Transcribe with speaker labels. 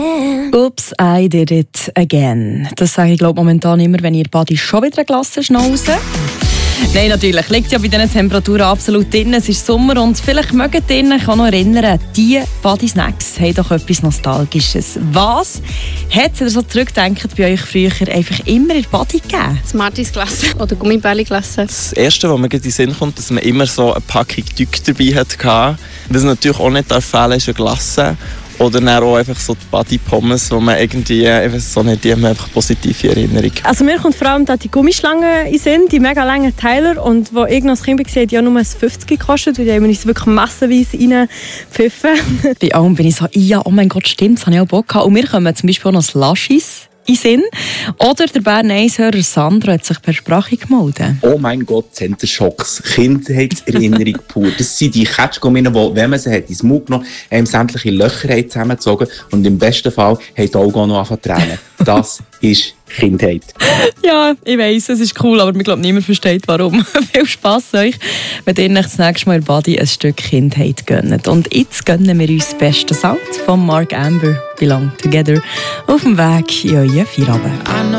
Speaker 1: Oops, I did it again. Das sage ich momentan immer, wenn ihr Body schon wieder gelassen schnauzen. Nein, natürlich. Liegt ja bei diesen Temperaturen absolut drin. Es ist Sommer und vielleicht mögt ihr euch auch noch erinnern, die Body Snacks haben doch etwas Nostalgisches. Was hat ihr so zurückgedacht bei euch früher einfach immer in Body gegeben?
Speaker 2: Smarties Glasse oder Gummibärli Glasse.
Speaker 3: Das Erste, was mir in den Sinn kommt, dass man immer so eine Packung Dück dabei hatte. Was natürlich auch nicht fehlen ist eine Glasse. Oder dann auch einfach so die Body-Pommes, wo man irgendwie so nicht, die haben einfach positive Erinnerung.
Speaker 4: Also mir kommt vor allem die Gummischlangen in den Sinn, die mega langen Teiler. Und wo ich noch als Kind war, die ja nur 50 gekostet, weil die haben uns wirklich massenweise reinpfiffen.
Speaker 1: Bei allem bin ich so, ja, oh mein Gott, stimmt, das habe ich auch Bock gehabt. Und wir kommen zum Beispiel auch noch Slushis in Sinn. Oder der Berner Eishörer Sandro hat sich per Sprache gemeldet.
Speaker 5: Oh mein Gott, Center Shocks. Kindheitserinnerung pur. Das sind die Ketschgumminen, die, wenn man sie hat, ins Mund genommen hat, sämtliche Löcher zusammengezogen und im besten Fall hat die Augen auch noch angefangen zu tränen. Das ist Kindheit.
Speaker 1: Ja, ich weiss, es ist cool, aber ich glaube, niemand versteht, warum. Viel Spass euch, wenn ihr euch das nächste Mal in Body ein Stück Kindheit gönnt. Und jetzt gönnen wir uns das beste Sound von Mark Amber, Belong Together, auf dem Weg in euren Feierabend.